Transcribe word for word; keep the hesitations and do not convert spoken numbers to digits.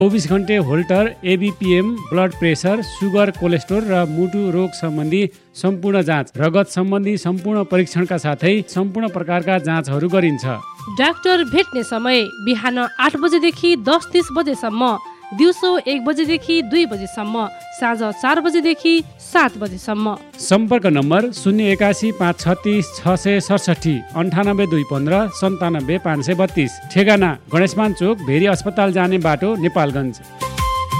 चौबिस घन्टे Holter, एबिपिएम, blood pressure, sugar, cholesterol र मुटु रोग सम्बन्धी सम्पूर्ण जाँच, रगत सम्बन्धी सम्पूर्ण परीक्षणका साथै सम्पूर्ण प्रकारका जाँचहरू गरिन्छ। डाक्टर भेट्ने समय बिहान आठ बजेदेखि दस तिस बजेसम्म, दिउँसो एक बजेदेखि दुई बजेसम्म, साँझ चार बजेदेखि सात बजेसम्म। सम्पर्क नम्बर शून्य एकासी पाँच छत्तिस छ सय सडसठी अन्ठानब्बे दुई पन्ध्र सन्तानब्बे पाँच सय बत्तिस। ठेगाना गणेशमान चोक, भेरी अस्पताल जाने बाटो, नेपालगञ्ज।